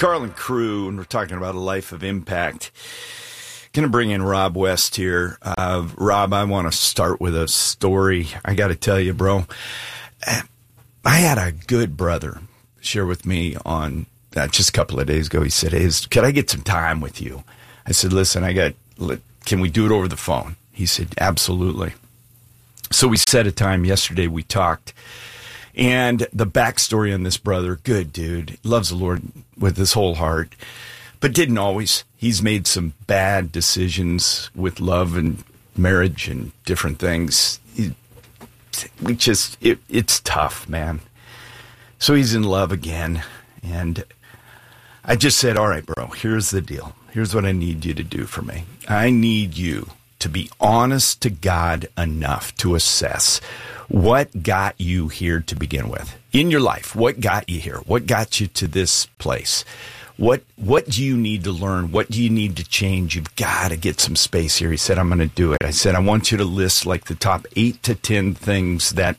Carlin Crew, and we're talking about a life of impact. Going to bring in Rob West here. Rob, I want to start with a story. I got to tell you, bro, I had a good brother share with me on just a couple of days ago. He said, "Hey, could I get some time with you?" I said, "Listen, can we do it over the phone?" He said, "Absolutely." So we set a time yesterday. We talked. And the backstory on this brother, good dude, loves the Lord with his whole heart, but didn't always. He's made some bad decisions with love and marriage and different things. It's tough, man. So he's in love again. And I just said, all right, bro, here's the deal. Here's what I need you to do for me. I need you to be honest to God enough to assess what got you here to begin with in your life. What got you here? What got you to this place? What do you need to learn? What do you need to change? You've got to get some space here. He said, I'm going to do it. I said, I want you to list like the top 8 to 10 things that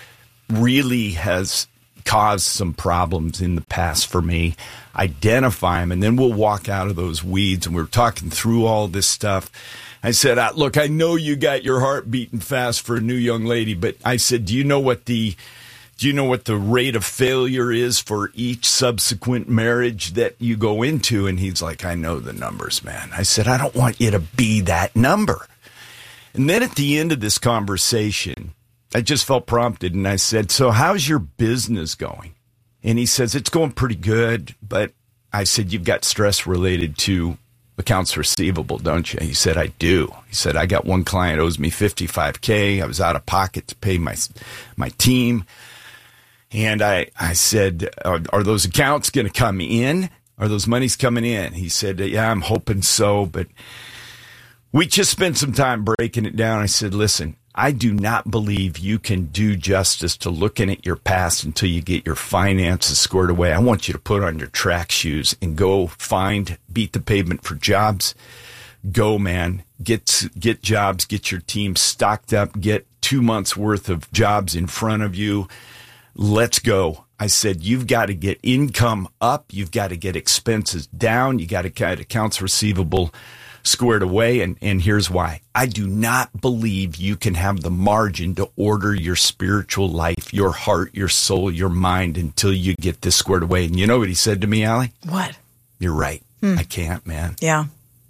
really has caused some problems in the past for me. Identify them, and then we'll walk out of those weeds. And we're talking through all this stuff. I said, look, I know you got your heart beating fast for a new young lady, but I said, do you know what the rate of failure is for each subsequent marriage that you go into? And he's like, I know the numbers, man. I said, I don't want you to be that number. And then at the end of this conversation, I just felt prompted, and I said, so how's your business going? And he says, it's going pretty good, but I said, you've got stress related to accounts receivable, don't you? He said, I do. He said, I got one client owes me $55K. I was out of pocket to pay my team. And I said, are those accounts going to come in? Are those monies coming in? He said, yeah, I'm hoping so. But we just spent some time breaking it down. I said, listen, I do not believe you can do justice to looking at your past until you get your finances squared away. I want you to put on your track shoes and go beat the pavement for jobs. Go, man. Get jobs, get your team stocked up, get 2 months worth of jobs in front of you. Let's go. I said, you've got to get income up. You've got to get expenses down. You got to get accounts receivable squared away, and here's why. I do not believe you can have the margin to order your spiritual life, your heart, your soul, your mind until you get this squared away. And you know what he said to me, Allie? What? You're right. I can't, man. Yeah.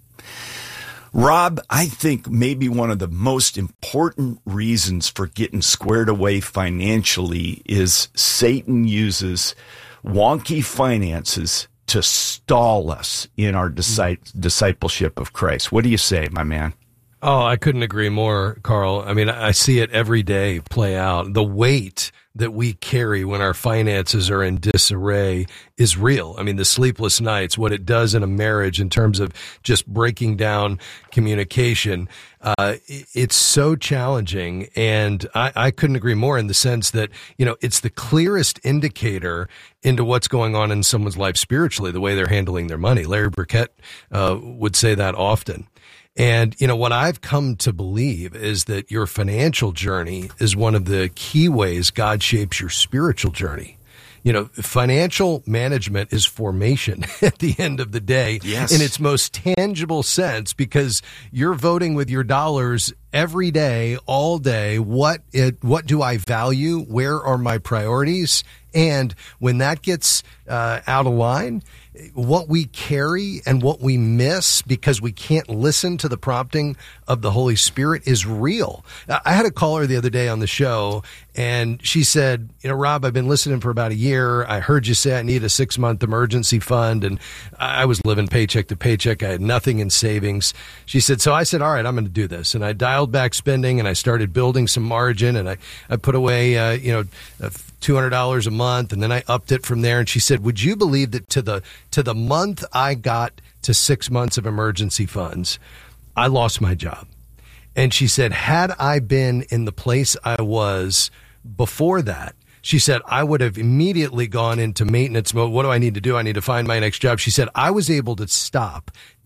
Rob, I think maybe one of the most important reasons for getting squared away financially is Satan uses wonky finances to stall us in our discipleship of Christ. What do you say, my man? Oh, I couldn't agree more, Carl. I mean, I see it every day play out. The weight that we carry when our finances are in disarray is real. I mean, the sleepless nights, what it does in a marriage in terms of just breaking down communication, it's so challenging. And I couldn't agree more in the sense that, it's the clearest indicator into what's going on in someone's life spiritually, the way they're handling their money. Larry Burkett would say that often. And, what I've come to believe is that your financial journey is one of the key ways God shapes your spiritual journey. Financial management is formation at the end of the day, yes, in its most tangible sense, because you're voting with your dollars every day, all day. What do I value? Where are my priorities? And when that gets out of line, what we carry and what we miss because we can't listen to the prompting of the Holy Spirit is real. I had a caller the other day on the show, and she said, Rob, I've been listening for about a year. I heard you say I need a 6-month emergency fund, and I was living paycheck to paycheck. I had nothing in savings. She said, so I said, all right, I'm going to do this. And I dialed back spending, and I started building some margin, and I put away, $200 a month, and then I upped it from there. And she said, would you believe that to the month I got to 6 months of emergency funds, I lost my job. And she said, had I been in the place I was before that, she said, I would have immediately gone into maintenance mode. What do I need to do? I need to find my next job. She said, I was able to stop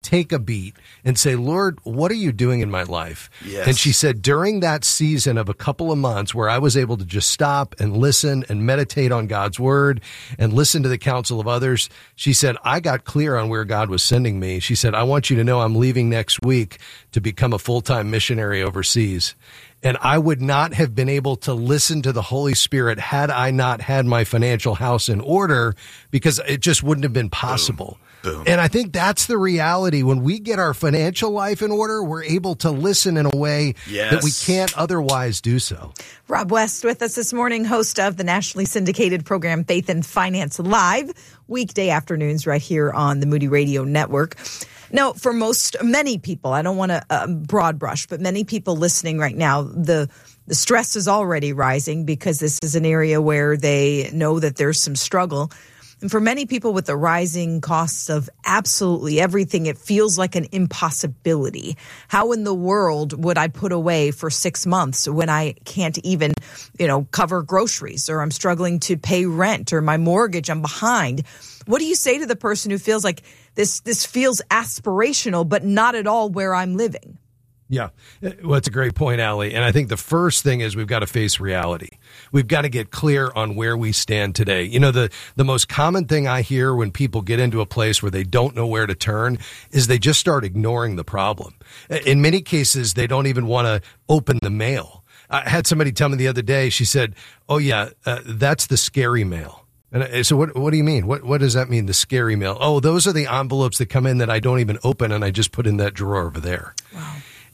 take a beat and say, Lord, what are you doing in my life? Yes. And she said, during that season of a couple of months where I was able to just stop and listen and meditate on God's word and listen to the counsel of others, she said, I got clear on where God was sending me. She said, I want you to know I'm leaving next week to become a full-time missionary overseas. And I would not have been able to listen to the Holy Spirit had I not had my financial house in order, because it just wouldn't have been possible. Boom. And I think that's the reality. When we get our financial life in order, we're able to listen in a way that we can't otherwise do so. Rob West with us this morning, host of the nationally syndicated program Faith and Finance Live, weekday afternoons right here on the Moody Radio Network. Now, for many people, I don't want to broad brush, but many people listening right now, the stress is already rising because this is an area where they know that there's some struggle. And for many people with the rising costs of absolutely everything, it feels like an impossibility. How in the world would I put away for 6 months when I can't even, cover groceries, or I'm struggling to pay rent, or my mortgage, I'm behind? What do you say to the person who feels like this feels aspirational, but not at all where I'm living? Yeah, well, that's a great point, Allie. And I think the first thing is we've got to face reality. We've got to get clear on where we stand today. The most common thing I hear when people get into a place where they don't know where to turn is they just start ignoring the problem. In many cases, they don't even want to open the mail. I had somebody tell me the other day, she said, oh, yeah, that's the scary mail. And so what do you mean? What does that mean, the scary mail? Oh, those are the envelopes that come in that I don't even open and I just put in that drawer over there. Wow.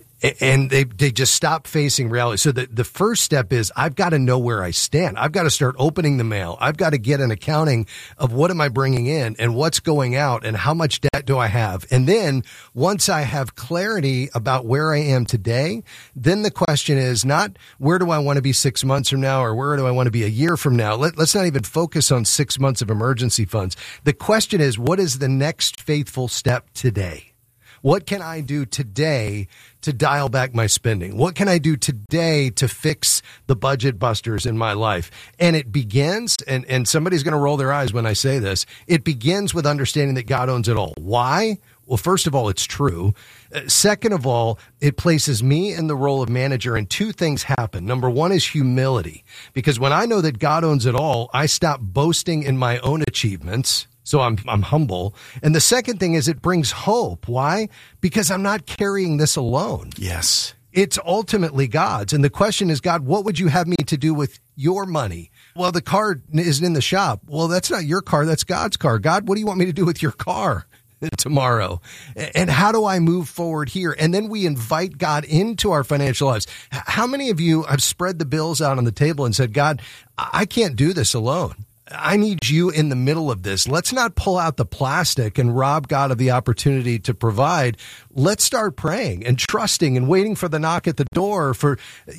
And they just stop facing reality. So the first step is I've got to know where I stand. I've got to start opening the mail. I've got to get an accounting of what am I bringing in and what's going out and how much debt do I have. And then once I have clarity about where I am today, then the question is not where do I want to be 6 months from now or where do I want to be a year from now. Let's not even focus on 6 months of emergency funds. The question is, what is the next faithful step today? What can I do today to dial back my spending? What can I do today to fix the budget busters in my life? And it begins, and somebody's going to roll their eyes when I say this, it begins with understanding that God owns it all. Why? Well, first of all, it's true. Second of all, it places me in the role of manager, and two things happen. Number one is humility, because when I know that God owns it all, I stop boasting in my own achievements. So I'm humble. And the second thing is it brings hope. Why? Because I'm not carrying this alone. Yes. It's ultimately God's. And the question is, God, what would you have me to do with your money? Well, the car isn't in the shop. Well, that's not your car. That's God's car. God, what do you want me to do with your car tomorrow? And how do I move forward here? And then we invite God into our financial lives. How many of you have spread the bills out on the table and said, God, I can't do this alone. I need you in the middle of this. Let's not pull out the plastic and rob God of the opportunity to provide. Let's start praying and trusting and waiting for the knock at the door for,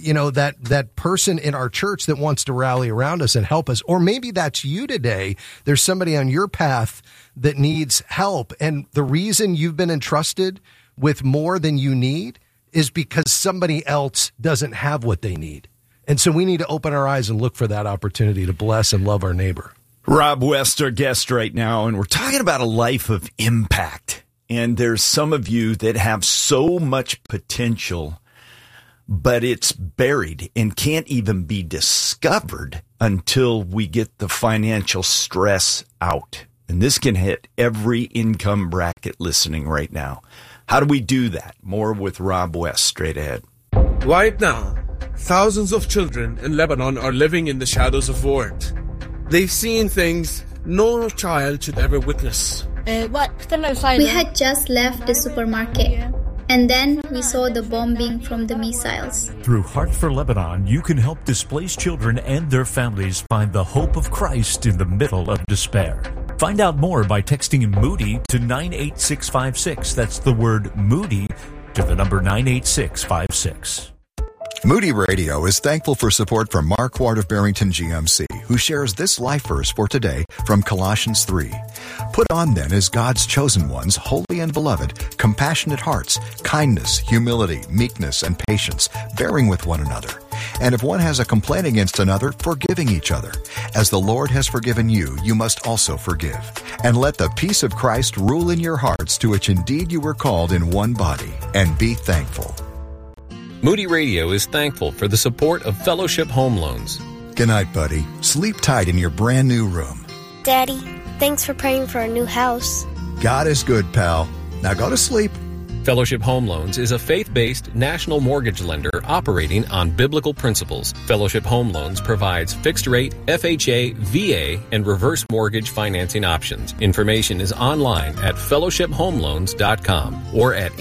that person in our church that wants to rally around us and help us. Or maybe that's you today. There's somebody on your path that needs help. And the reason you've been entrusted with more than you need is because somebody else doesn't have what they need. And so we need to open our eyes and look for that opportunity to bless and love our neighbor. Rob West, our guest right now, and we're talking about a life of impact. And there's some of you that have so much potential, but it's buried and can't even be discovered until we get the financial stress out. And this can hit every income bracket listening right now. How do we do that? More with Rob West straight ahead. Right now, thousands of children in Lebanon are living in the shadows of war. They've seen things no child should ever witness. We had just left the supermarket, and then we saw the bombing from the missiles. Through Heart for Lebanon, you can help displaced children and their families find the hope of Christ in the middle of despair. Find out more by texting Moody to 98656. That's the word Moody to the number 98656. Moody Radio is thankful for support from Mark Ward of Barrington GMC, who shares this life verse for today from Colossians 3. Put on then as God's chosen ones, holy and beloved, compassionate hearts, kindness, humility, meekness, and patience, bearing with one another. And if one has a complaint against another, forgiving each other. As the Lord has forgiven you, you must also forgive. And let the peace of Christ rule in your hearts, to which indeed you were called in one body. And be thankful. Moody Radio is thankful for the support of Fellowship Home Loans. Good night, buddy. Sleep tight in your brand new room. Daddy, thanks for praying for our new house. God is good, pal. Now go to sleep. Fellowship Home Loans is a faith-based national mortgage lender operating on biblical principles. Fellowship Home Loans provides fixed-rate, FHA, VA, and reverse mortgage financing options. Information is online at fellowshiphomeloans.com or at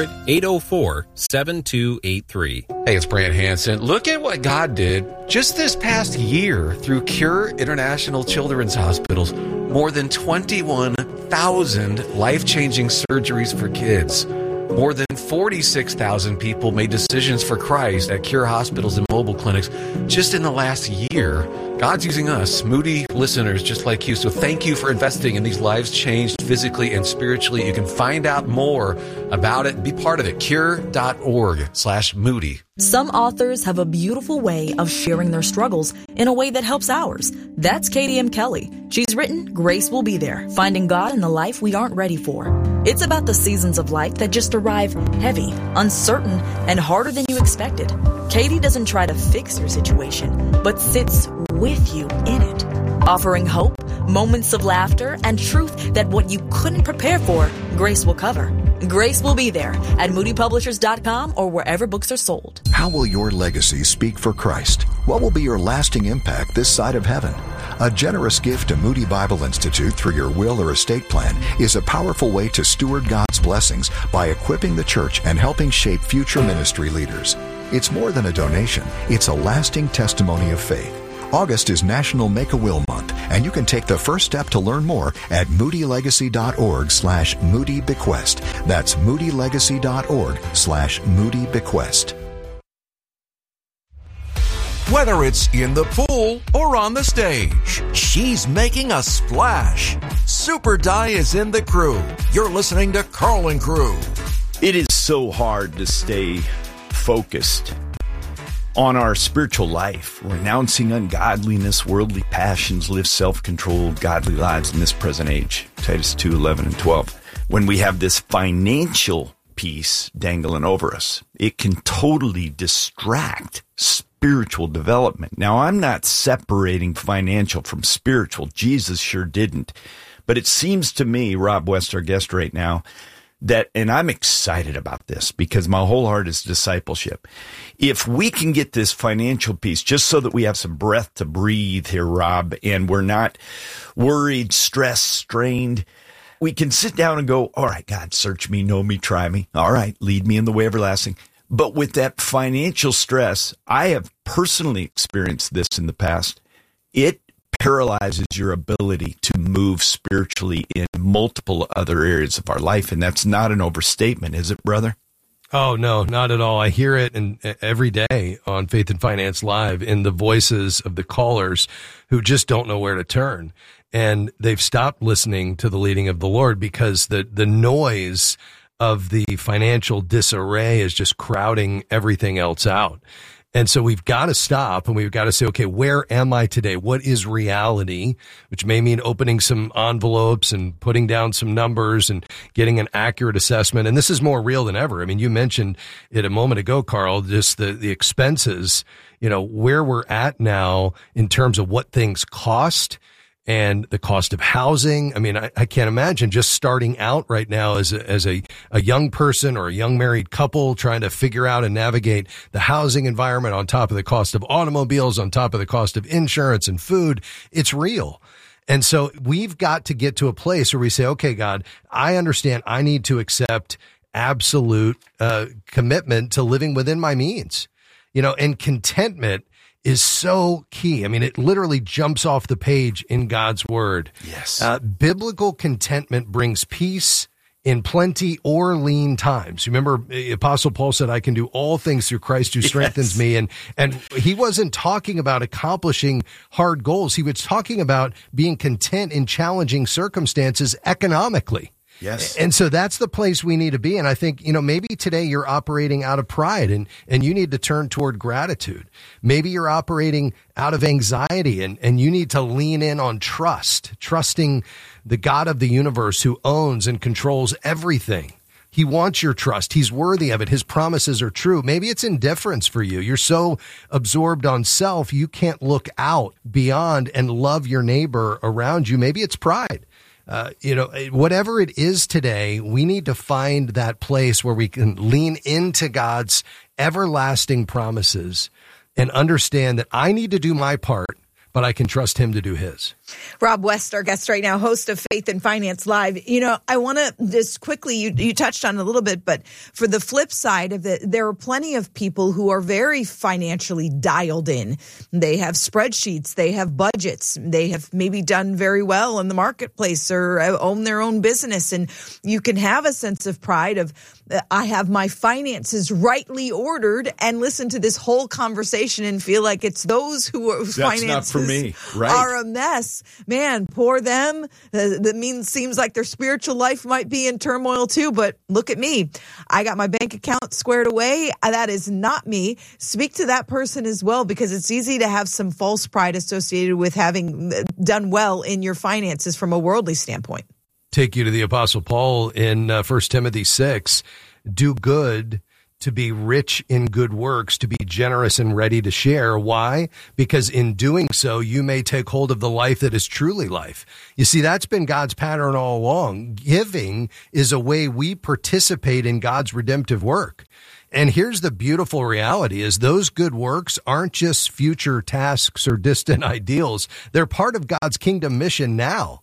800-804-7283. Hey, it's Brant Hansen. Look at what God did just this past year through Cure International Children's Hospitals. More than 21,000 life-changing surgeries for kids. More than 46,000 people made decisions for Christ at Cure hospitals and mobile clinics just in the last year. God's using us, Moody listeners just like you. So thank you for investing in these lives changed physically and spiritually. You can find out more about it. Be part of it. Cure.org/Moody. Some authors have a beautiful way of sharing their struggles in a way that helps ours. That's Katie M. Kelly. She's written Grace Will Be There, Finding God in the Life We Aren't Ready For. It's about the seasons of life that just arrive heavy, uncertain, and harder than you expected. Katie doesn't try to fix your situation, but sits with you in it, offering hope, moments of laughter, and truth that what you couldn't prepare for, Grace will cover. Grace Will Be There at moodypublishers.com or wherever books are sold. How will your legacy speak for Christ? What will be your lasting impact this side of heaven? A generous gift to Moody Bible Institute through your will or estate plan is a powerful way to steward God's blessings by equipping the church and helping shape future ministry leaders. It's more than a donation. It's a lasting testimony of faith. August is National Make-A-Will Month, and you can take the first step to learn more at moodylegacy.org/moodybequest. That's moodylegacy.org/moodybequest. Whether it's in the pool or on the stage, she's making a splash. Super Di is in the crew. You're listening to Carl and Crew. It is so hard to stay focused on our spiritual life, renouncing ungodliness, worldly passions, live self-controlled, godly lives in this present age. Titus 2:11 and 12. When we have this financial piece dangling over us, it can totally distract spiritual development. Now, I'm not separating financial from spiritual. Jesus sure didn't. But it seems to me, Rob West, our guest right now, that, and I'm excited about this because my whole heart is discipleship. If we can get this financial piece, just so that we have some breath to breathe here, Rob, and we're not worried, stressed, strained, we can sit down and go, all right, God, search me, know me, try me. All right, lead me in the way everlasting. But with that financial stress, I have personally experienced this in the past. It paralyzes your ability to move spiritually in multiple other areas of our life. And that's not an overstatement, is it, brother? Oh, no, not at all. I hear it every day on Faith and Finance Live in the voices of the callers who just don't know where to turn. And they've stopped listening to the leading of the Lord because the noise of the financial disarray is just crowding everything else out. And so we've got to stop and we've got to say, okay, where am I today? What is reality? Which may mean opening some envelopes and putting down some numbers and getting an accurate assessment. And this is more real than ever. I mean, you mentioned it a moment ago, Carl, just the expenses, where we're at now in terms of what things cost and the cost of housing. I mean, I can't imagine just starting out right now as a young person or a young married couple trying to figure out and navigate the housing environment on top of the cost of automobiles, on top of the cost of insurance and food. It's real. And so we've got to get to a place where we say, okay, God, I understand I need to accept absolute commitment to living within my means, and contentment is so key. I mean, it literally jumps off the page in God's word. Yes. Biblical contentment brings peace in plenty or lean times. Remember, Apostle Paul said, I can do all things through Christ who strengthens me. And he wasn't talking about accomplishing hard goals. He was talking about being content in challenging circumstances economically. Yes. And so that's the place we need to be. And I think, maybe today you're operating out of pride and you need to turn toward gratitude. Maybe you're operating out of anxiety and you need to lean in on trusting the God of the universe who owns and controls everything. He wants your trust. He's worthy of it. His promises are true. Maybe it's indifference for you. You're so absorbed on self, you can't look out beyond and love your neighbor around you. Maybe it's pride. Whatever it is today, we need to find that place where we can lean into God's everlasting promises and understand that I need to do my part, but I can trust him to do his. Rob West, our guest right now, host of Faith and Finance Live. I want to just quickly, you touched on it a little bit, but for the flip side of it, there are plenty of people who are very financially dialed in. They have spreadsheets, they have budgets, they have maybe done very well in the marketplace or own their own business. And you can have a sense of pride of, I have my finances rightly ordered, and listen to this whole conversation and feel like it's those whose finances not for me. Right. are a mess. Man, poor them. That seems like their spiritual life might be in turmoil too, but look at me. I got my bank account squared away. That is not me. Speak to that person as well, because it's easy to have some false pride associated with having done well in your finances from a worldly standpoint. Take you to the Apostle Paul in 1 Timothy 6. Do good, to be rich in good works, to be generous and ready to share. Why? Because in doing so, you may take hold of the life that is truly life. You see, that's been God's pattern all along. Giving is a way we participate in God's redemptive work. And here's the beautiful reality is those good works aren't just future tasks or distant ideals. They're part of God's kingdom mission now.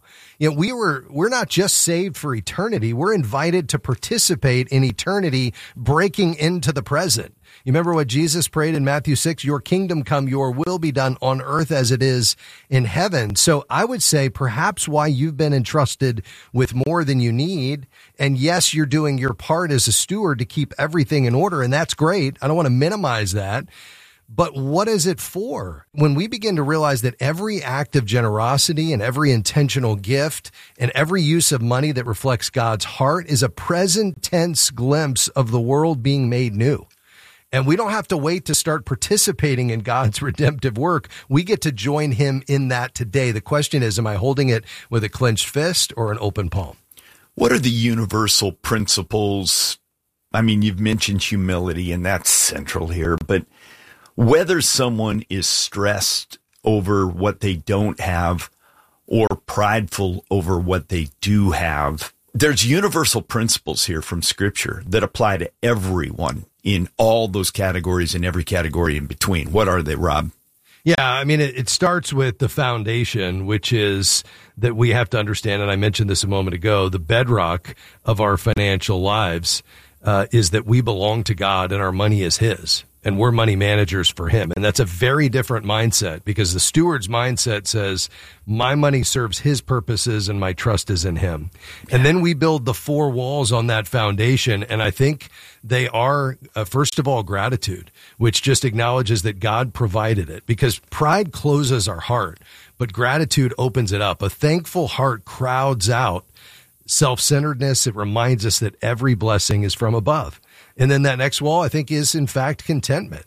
We're not just saved for eternity. We're invited to participate in eternity, breaking into the present. You remember what Jesus prayed in Matthew 6? Your kingdom come, your will be done on earth as it is in heaven. So I would say perhaps why you've been entrusted with more than you need. And yes, you're doing your part as a steward to keep everything in order. And that's great. I don't want to minimize that. But what is it for? When we begin to realize that every act of generosity and every intentional gift and every use of money that reflects God's heart is a present tense glimpse of the world being made new. And we don't have to wait to start participating in God's redemptive work. We get to join him in that today. The question is, am I holding it with a clenched fist or an open palm? What are the universal principles? I mean, you've mentioned humility, and that's central here, but whether someone is stressed over what they don't have or prideful over what they do have, there's universal principles here from Scripture that apply to everyone in all those categories and every category in between. What are they, Rob? Yeah, I mean, it starts with the foundation, which is that we have to understand, and I mentioned this a moment ago, the bedrock of our financial lives is that we belong to God and our money is his. And we're money managers for him. And that's a very different mindset, because the steward's mindset says, my money serves his purposes and my trust is in him. Yeah. And then we build the four walls on that foundation. And I think they are, first of all, gratitude, which just acknowledges that God provided it, because pride closes our heart, but gratitude opens it up. A thankful heart crowds out self-centeredness. It reminds us that every blessing is from above. And then that next wall, I think, is in fact contentment.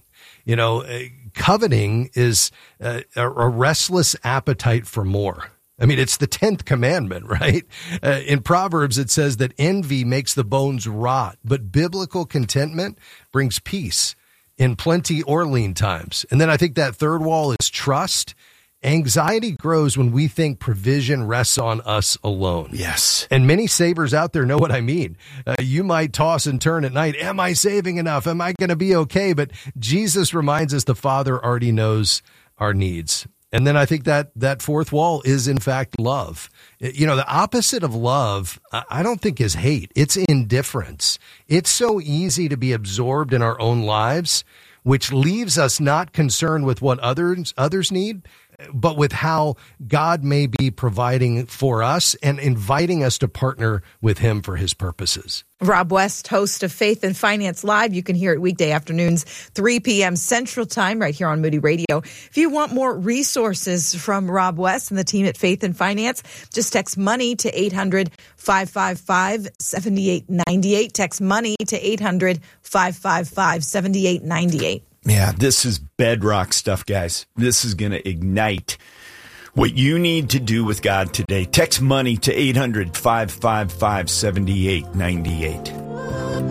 Coveting is a restless appetite for more. I mean, it's the 10th commandment, right? In Proverbs, it says that envy makes the bones rot, but biblical contentment brings peace in plenty or lean times. And then I think that third wall is trust. Anxiety grows when we think provision rests on us alone. Yes. And many savers out there know what I mean. You might toss and turn at night. Am I saving enough? Am I going to be okay? But Jesus reminds us the Father already knows our needs. And then I think that fourth wall is, in fact, love. The opposite of love, I don't think, is hate. It's indifference. It's so easy to be absorbed in our own lives, which leaves us not concerned with what others need, but with how God may be providing for us and inviting us to partner with him for his purposes. Rob West, host of Faith and Finance Live. You can hear it weekday afternoons, 3 p.m. Central Time, right here on Moody Radio. If you want more resources from Rob West and the team at Faith and Finance, just text MONEY to 800-555-7898. Text MONEY to 800-555-7898. Yeah, this is bedrock stuff, guys. This is going to ignite what you need to do with God today. Text MONEY to 800-555-7898.